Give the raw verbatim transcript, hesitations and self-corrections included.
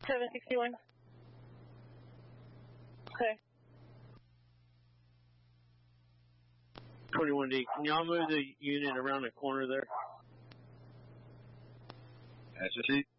seven sixty-one. Okay. twenty-one D, can y'all move the unit around the corner there? That's a seat.